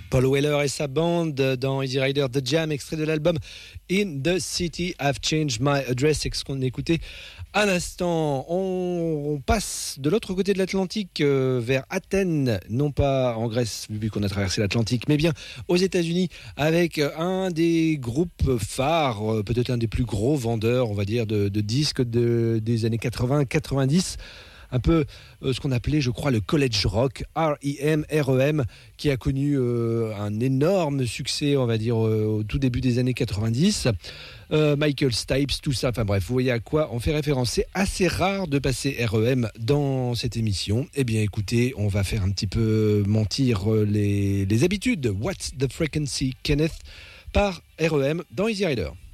Paul Weller et sa bande dans Easy Rider The Jam, extrait de l'album In the City I've Changed My Address, c'est ce qu'on écoutait à l'instant. On passe de l'autre côté de l'Atlantique vers Athènes, non pas en Grèce vu qu'on a traversé l'Atlantique, mais bien aux États-Unis avec un des groupes phares, peut-être un des plus gros vendeurs, on va dire, de disques des années 80-90. Un peu ce qu'on appelait, je crois, le college rock, R.E.M., qui a connu un énorme succès, on va dire, au tout début des années 90. Michael Stipe, tout ça, enfin bref, vous voyez à quoi on fait référence. C'est assez rare de passer R.E.M. dans cette émission. Eh bien, écoutez, on va faire un petit peu mentir les habitudes. What's the Frequency, Kenneth, par R.E.M. dans Easy Rider.